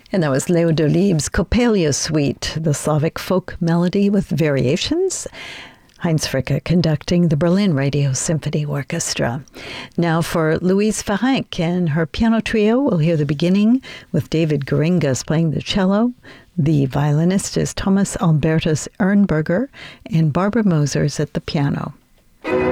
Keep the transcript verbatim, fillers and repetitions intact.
And that was Leo Delibes' Coppelia Suite, the Slavic folk melody with variations. Heinz Fricke conducting the Berlin Radio Symphony Orchestra. Now for Louise Ferenc and her piano trio, we'll hear the beginning with David Geringas playing the cello. The violinist is Thomas Albertus Ernberger, and Barbara Mosers at the piano.